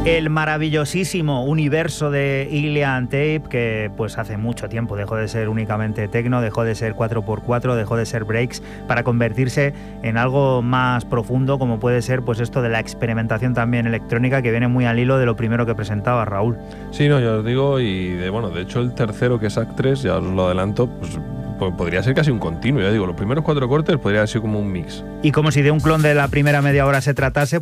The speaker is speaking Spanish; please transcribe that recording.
El maravillosísimo universo de Ilian Tape, que pues hace mucho tiempo dejó de ser únicamente techno, dejó de ser 4x4, dejó de ser breaks, para convertirse en algo más profundo, como puede ser pues esto de la experimentación también electrónica, que viene muy al hilo de lo primero que presentaba Raúl. Sí, no, ya os digo, de hecho el tercero, que es Act 3, ya os lo adelanto, pues podría ser casi un continuo, ya digo, los primeros 4 cortes podría haber sido como un mix. Y como si de un clon de la primera media hora se tratase,